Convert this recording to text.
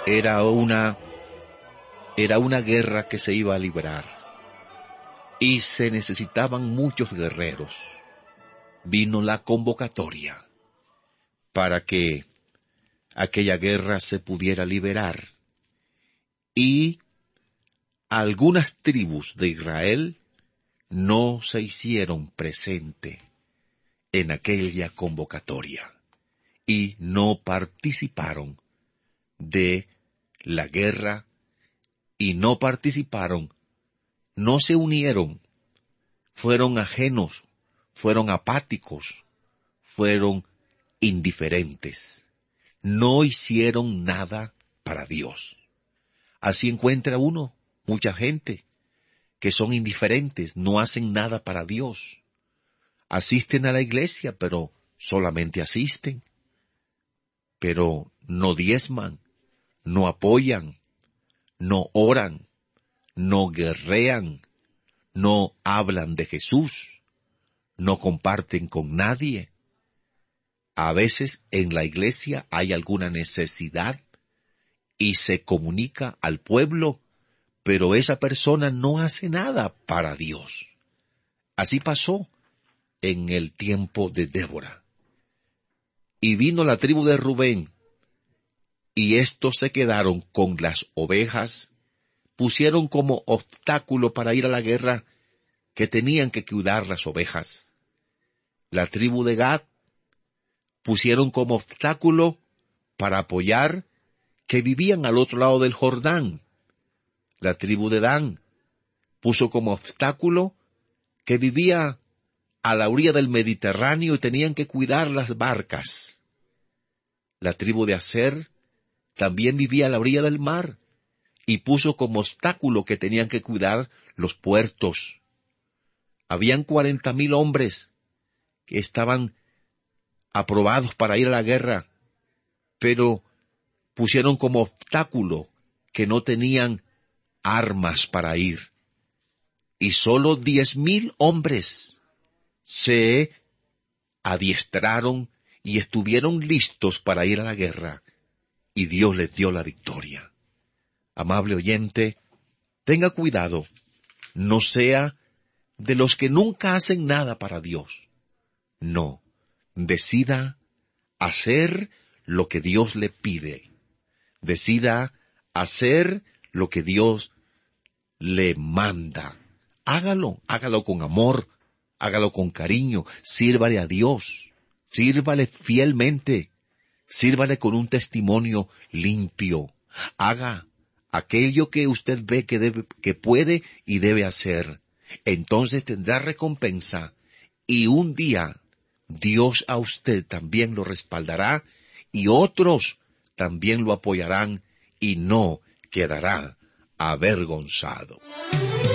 Era una, era una guerra que se iba a librar y se necesitaban muchos guerreros. Vino la convocatoria para que aquella guerra se pudiera liberar y algunas tribus de Israel no se hicieron presente en aquella convocatoria y no participaron de la guerra y no participaron, no se unieron, fueron ajenos, fueron apáticos, fueron indiferentes, no hicieron nada para Dios. Así encuentra uno mucha gente que son indiferentes, no hacen nada para Dios. Asisten a la iglesia, pero solamente asisten, pero no diezman, no apoyan, no oran, no guerrean, no hablan de Jesús, no comparten con nadie. A veces en la iglesia hay alguna necesidad y se comunica al pueblo, pero esa persona no hace nada para Dios. Así pasó en el tiempo de Débora. Y vino la tribu de Rubén, y estos se quedaron con las ovejas, pusieron como obstáculo para ir a la guerra que tenían que cuidar las ovejas. La tribu de Gad pusieron como obstáculo para apoyar que vivían al otro lado del Jordán. La tribu de Dan puso como obstáculo que vivía a la orilla del Mediterráneo y tenían que cuidar las barcas. La tribu de Aser también vivía a la orilla del mar y puso como obstáculo que tenían que cuidar los puertos. Habían 40,000 hombres que estaban aprobados para ir a la guerra, pero pusieron como obstáculo que no tenían armas para ir. Y solo 10,000 hombres se adiestraron y estuvieron listos para ir a la guerra, y Dios les dio la victoria. Amable oyente, tenga cuidado, no sea de los que nunca hacen nada para Dios. No, decida hacer lo que Dios le pide. Decida hacer lo que Dios le manda. Hágalo con amor, hágalo con cariño, sírvale a Dios, sírvale fielmente, sírvale con un testimonio limpio. Haga aquello que usted ve que puede y debe hacer. Entonces tendrá recompensa y un día Dios a usted también lo respaldará y otros también lo apoyarán y no quedará avergonzado.